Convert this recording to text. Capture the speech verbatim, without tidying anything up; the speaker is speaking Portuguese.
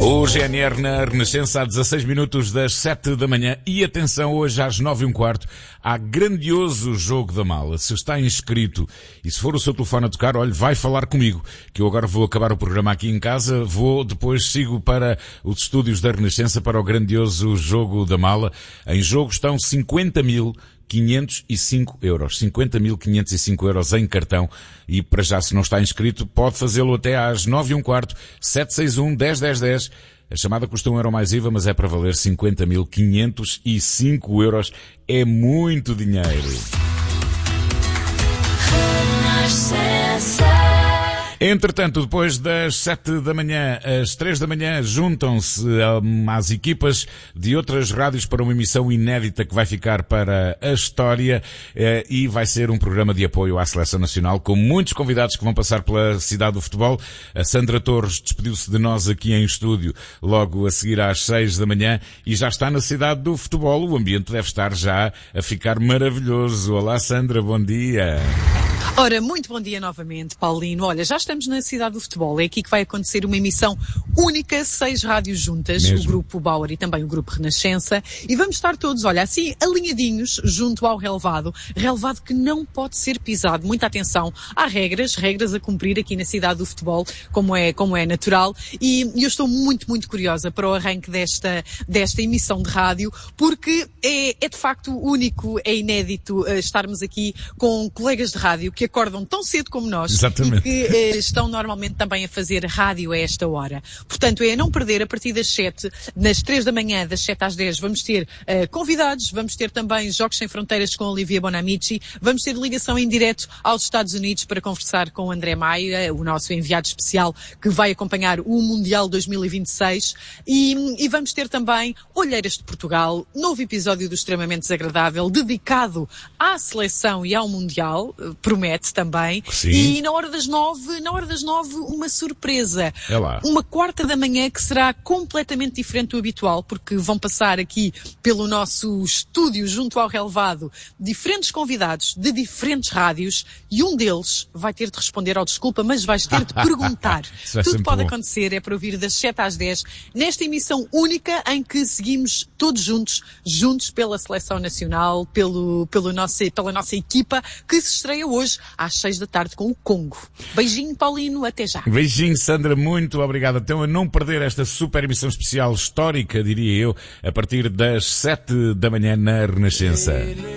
O G N R na Renascença há dezasseis minutos das sete da manhã e atenção, hoje às nove e um quarto há grandioso jogo da mala. Se está inscrito e se for o seu telefone a tocar, olhe, vai falar comigo, que eu agora vou acabar o programa aqui em casa, vou depois sigo para os estúdios da Renascença para o grandioso jogo da mala. Em jogo estão cinquenta mil quinhentos e cinco euros. cinquenta mil quinhentos e cinco euros em cartão. E para já, se não está inscrito, pode fazê-lo até às nove e um quarto, sete seis um, dez dez dez. A chamada custa um euro mais I V A, mas é para valer cinquenta mil quinhentos e cinco euros. É muito dinheiro. Entretanto, depois das sete da manhã às três da manhã, juntam-se um, às equipas de outras rádios para uma emissão inédita que vai ficar para a história eh, e vai ser um programa de apoio à Seleção Nacional com muitos convidados que vão passar pela cidade do futebol. A Sandra Torres despediu-se de nós aqui em estúdio logo a seguir às seis da manhã e já está na cidade do futebol. O ambiente deve estar já a ficar maravilhoso. Olá, Sandra, bom dia. Ora, muito bom dia novamente, Paulino. Olha, já estamos na cidade do futebol. É aqui que vai acontecer uma emissão única, seis rádios juntas, mesmo. O Grupo Bauer e também o Grupo Renascença. E vamos estar todos, olha, assim, alinhadinhos junto ao relevado. Relevado que não pode ser pisado. Muita atenção. Há regras, regras a cumprir aqui na cidade do futebol, como é, como é natural. E eu estou muito, muito curiosa para o arranque desta, desta emissão de rádio, porque é, é de facto único, é inédito uh, estarmos aqui com colegas de rádio que acordam tão cedo como nós. Exatamente. E que eh, estão normalmente também a fazer rádio a esta hora. Portanto, é a não perder a partir das sete, nas três da manhã, das sete às dez, vamos ter uh, convidados, vamos ter também Jogos Sem Fronteiras com Olivia Bonamici, vamos ter ligação em direto aos Estados Unidos para conversar com o André Maia, o nosso enviado especial que vai acompanhar o Mundial dois mil e vinte e seis e, e vamos ter também Olheiras de Portugal, novo episódio do Extremamente Desagradável dedicado à seleção e ao Mundial, promete também. Sim. E na hora das nove, na hora das nove, uma surpresa. É lá. Uma quarta da manhã que será completamente diferente do habitual, porque vão passar aqui pelo nosso estúdio junto ao relevado diferentes convidados de diferentes rádios e um deles vai ter de responder ao desculpa, mas vais ter de perguntar. Tudo pode bom. acontecer, é para ouvir das sete às dez, nesta emissão única em que seguimos todos juntos, juntos pela Seleção Nacional, pelo, pelo nosso, pela nossa equipa, que se estreia hoje às seis da tarde com o Congo. Beijinho, Paulino, até já. Beijinho, Sandra, muito obrigado. Então, a não perder esta super emissão especial histórica, diria eu, a partir das sete da manhã na Renascença.